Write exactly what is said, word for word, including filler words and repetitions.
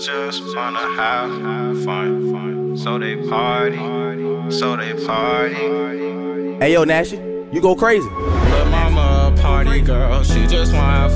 girls just wanna have fun, so they party, so they party. Hey yo, Nashy, you go crazy. Lil' mama a party girl, she just wanna have